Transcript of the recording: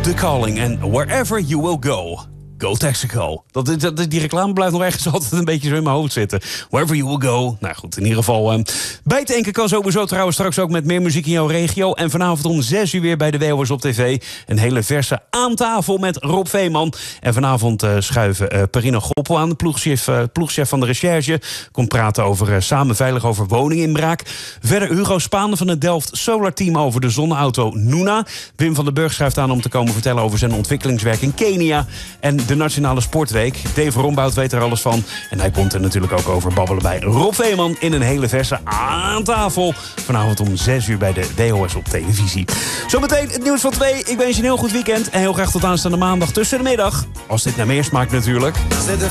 The Calling en Wherever You Will Go. Go Texaco. Die reclame blijft nog ergens altijd een beetje zo in mijn hoofd zitten. Wherever you will go. Nou goed, in ieder geval. Bijtanken kan sowieso trouwens straks ook met meer muziek in jouw regio. En vanavond om 6 uur weer bij de WOS op TV. Een hele verse Aan tafel met Rob Veeman. En vanavond schuiven Perina Goppel aan, de ploegchef van de recherche. Komt praten over samen veilig over woninginbraak. Verder Hugo Spaande van het Delft Solar Team over de zonneauto Nuna. Wim van den Burg schuift aan om te komen vertellen over zijn ontwikkelingswerk in Kenia. En de Nationale Sportweek. Dave Rombout weet er alles van. En hij komt er natuurlijk ook over babbelen bij Rob Veeman in een hele verse Aan tafel. Vanavond om 6 uur bij de WOS op televisie. Zometeen het nieuws van 2. Ik wens je een heel goed weekend. En heel graag tot aanstaande maandag tussen de middag. Als dit naar meer smaakt natuurlijk. Zet de